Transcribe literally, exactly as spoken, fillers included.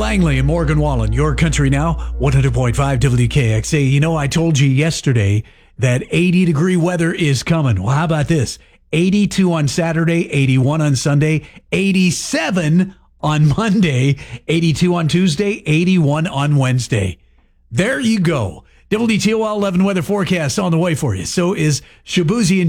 Langley and Morgan Wallen, your country now, one hundred point five W K X A. You know, I told you yesterday that eighty degree weather is coming. Well, how about this? eighty-two on Saturday, eighty-one on Sunday, eighty-seven on Monday, eighty-two on Tuesday, eighty-one on Wednesday. There you go. W T O L eleven weather forecast on the way for you. So is Shabuzi and